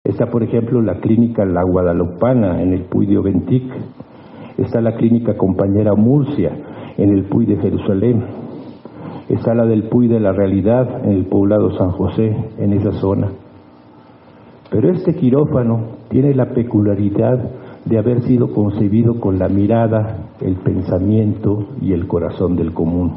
Está, por ejemplo, la clínica La Guadalupana en el Puy de Oventic. Está la clínica Compañera Murcia en el Puy de Jerusalén. Está la del Puy de la Realidad en el poblado San José, en esa zona. Pero este quirófano tiene la peculiaridad de haber sido concebido con la mirada, el pensamiento y el corazón del común.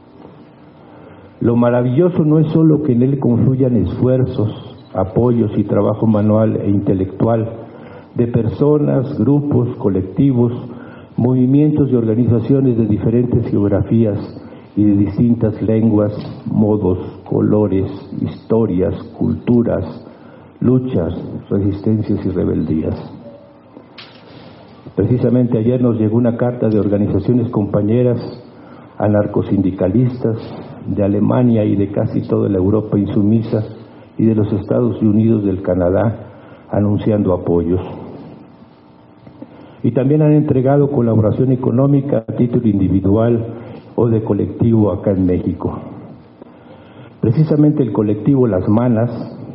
Lo maravilloso no es solo que en él confluyan esfuerzos, apoyos y trabajo manual e intelectual de personas, grupos, colectivos, movimientos y organizaciones de diferentes geografías y de distintas lenguas, modos, colores, historias, culturas, luchas, resistencias y rebeldías. Precisamente ayer nos llegó una carta de organizaciones compañeras anarcosindicalistas de Alemania y de casi toda la Europa insumisa y de los Estados Unidos, del Canadá, anunciando apoyos. Y también han entregado colaboración económica a título individual o de colectivo acá en México. Precisamente el colectivo Las Manas,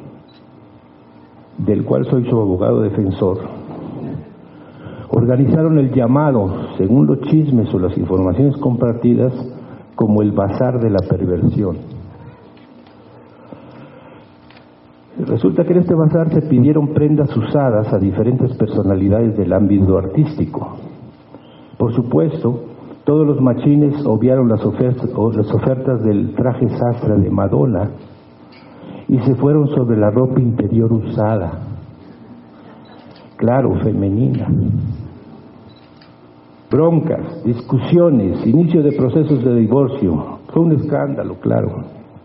del cual soy su abogado defensor, organizaron el llamado, según los chismes o las informaciones compartidas, como el bazar de la perversión. Resulta que en este bazar se pidieron prendas usadas a diferentes personalidades del ámbito artístico. Por supuesto, todos los machines obviaron las ofertas del traje sastre de Madonna y se fueron sobre la ropa interior usada, claro, femenina. Broncas, discusiones, inicio de procesos de divorcio. Fue un escándalo, claro.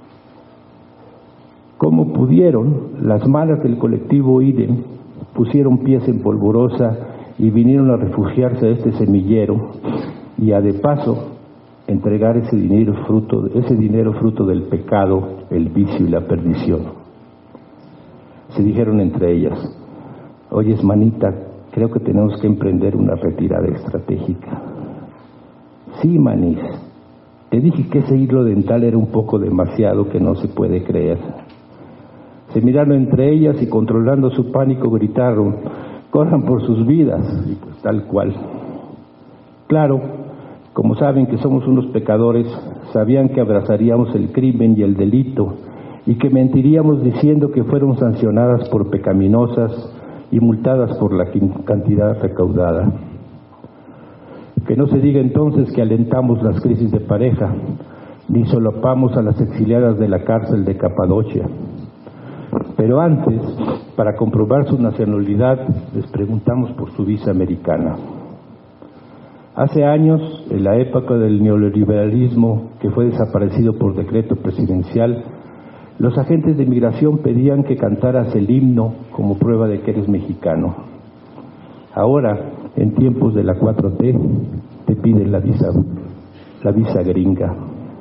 ¿Cómo pudieron? Las malas del colectivo IDEM pusieron pies en polvorosa y vinieron a refugiarse a este semillero y a de paso entregar ese dinero fruto del pecado, el vicio y la perdición. Se dijeron entre ellas: oyes, manita, creo que tenemos que emprender una retirada estratégica. Sí, manís, te dije que ese hilo dental era un poco demasiado, que no se puede creer. Se miraron entre ellas y, controlando su pánico, gritaron: corran por sus vidas. Y pues tal cual. Claro, como saben que somos unos pecadores, sabían que abrazaríamos el crimen y el delito y que mentiríamos diciendo que fueron sancionadas por pecaminosas y multadas por la cantidad recaudada. Que no se diga entonces que alentamos las crisis de pareja, ni solapamos a las exiliadas de la cárcel de Capadocia. Pero antes, para comprobar su nacionalidad, les preguntamos por su visa americana. Hace años, en la época del neoliberalismo, que fue desaparecido por decreto presidencial, los agentes de migración pedían que cantaras el himno como prueba de que eres mexicano. Ahora, en tiempos de la 4T, te piden la visa gringa.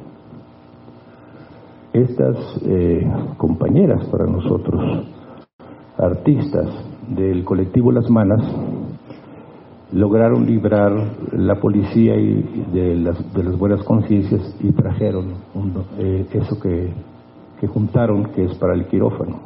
Estas compañeras para nosotros, artistas del colectivo Las Manas, lograron librar la policía y de las buenas conciencias y trajeron eso que juntaron, que es para el quirófano.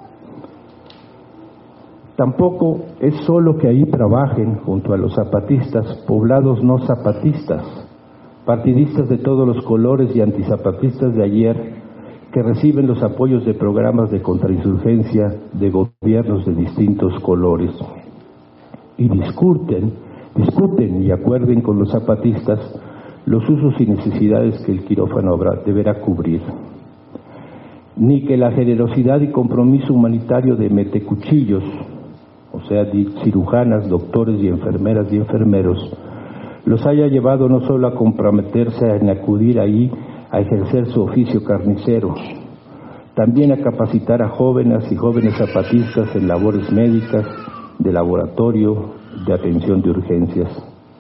Tampoco es solo que ahí trabajen junto a los zapatistas, poblados no zapatistas, partidistas de todos los colores y antizapatistas de ayer, que reciben los apoyos de programas de contrainsurgencia de gobiernos de distintos colores y discuten y acuerden con los zapatistas los usos y necesidades que el quirófano deberá cubrir. Ni que la generosidad y compromiso humanitario de metecuchillos, o sea, de cirujanas, doctores y enfermeros, los haya llevado no solo a comprometerse en acudir ahí a ejercer su oficio carnicero, también a capacitar a jóvenes y jóvenes zapatistas en labores médicas, de laboratorio, de atención de urgencias.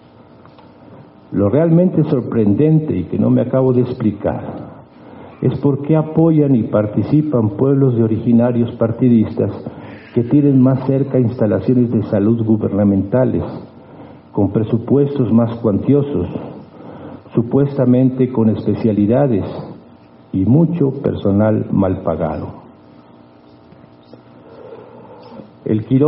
Lo realmente sorprendente y que no me acabo de explicar es por qué apoyan y participan pueblos de originarios partidistas que tienen más cerca instalaciones de salud gubernamentales, con presupuestos más cuantiosos, supuestamente con especialidades y mucho personal mal pagado. El